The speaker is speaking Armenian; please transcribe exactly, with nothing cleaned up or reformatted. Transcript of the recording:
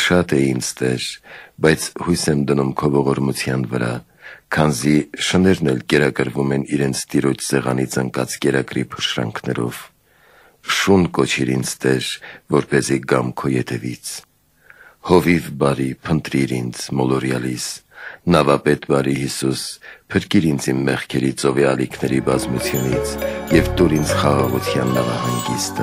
Շատ է ինձ Տեր, բայց հույս եմ դնում քո ողորմության վրա, քանզի շներն էլ կերակրվում են իրենց տիրոջ սեղանից ընկած կերակրի փշրանքներով։ Շուն կոչիր ինձ Տեր, որպեսզի գամ քո ետևից։ Հովիվ բարի փնտրիր ինձ մոլորյալիս, նավապետ բարի Հիսուս, փրկիր ինձ իմ մեղքերի ծովի ալիքների բազմությունից և տուր ինձ խաղաղության նավահանգիստը։